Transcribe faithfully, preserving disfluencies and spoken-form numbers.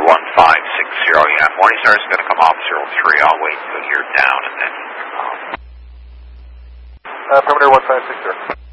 one five six zero, yeah. Morningstar is going to come off zero three. I'll wait until you're down and then... Uh, perimeter one five six zero.